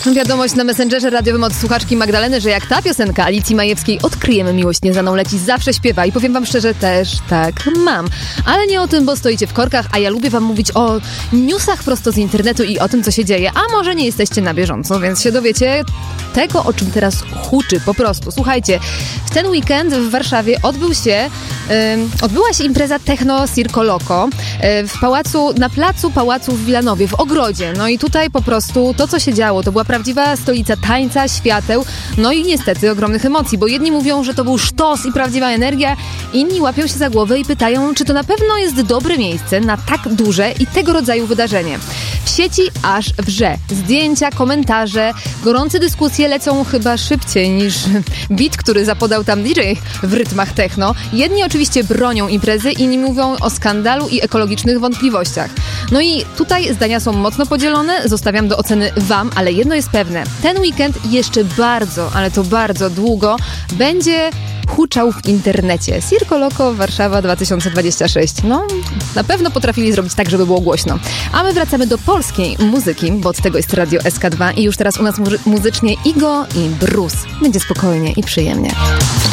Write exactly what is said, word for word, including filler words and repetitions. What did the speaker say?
Wiadomość na Messengerze radiowym od słuchaczki Magdaleny, że jak ta piosenka Alicji Majewskiej Odkryjemy miłość nieznaną leci, zawsze śpiewa. I powiem wam szczerze, też tak mam. Ale nie o tym, bo stoicie w korkach, a ja lubię wam mówić o newsach prosto z internetu i o tym, co się dzieje. A może nie jesteście na bieżąco, więc się dowiecie tego, o czym teraz huczy po prostu. Słuchajcie, w ten weekend w Warszawie odbył się, um, odbyła się impreza Techno Circo Loco um, w pałacu, na placu Pałacu w Wilanowie, w ogrodzie. No i tutaj po prostu to, co się działo, to była prawdziwa stolica tańca, świateł, no i niestety ogromnych emocji, bo jedni mówią, że to był sztos i prawdziwa energia, inni łapią się za głowę i pytają, czy to na pewno jest dobre miejsce na tak duże i tego rodzaju wydarzenie. W sieci aż wrze. Zdjęcia, komentarze, gorące dyskusje lecą chyba szybciej niż beat, który zapodał tam D J w rytmach techno. Jedni oczywiście bronią imprezy, inni mówią o skandalu i ekologicznych wątpliwościach. No i tutaj zdania są mocno podzielone, zostawiam do oceny wam, ale jedno jest pewne. Ten weekend jeszcze bardzo, ale to bardzo długo będzie huczał w internecie. Circo Loco Warszawa dwa tysiące dwadzieścia sześć. No, na pewno potrafili zrobić tak, żeby było głośno. A my wracamy do polskiej muzyki, bo od tego jest Radio S K dwa i już teraz u nas muzy- muzycznie Igo i Bruce. Będzie spokojnie i przyjemnie.